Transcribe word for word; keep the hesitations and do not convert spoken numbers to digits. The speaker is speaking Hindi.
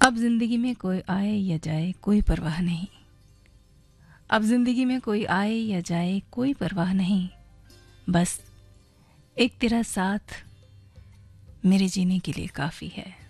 अब जिंदगी में कोई आए या जाए कोई परवाह नहीं। अब जिंदगी में कोई आए या जाए कोई परवाह नहीं। बस एक तेरा साथ मेरे जीने के लिए काफी है।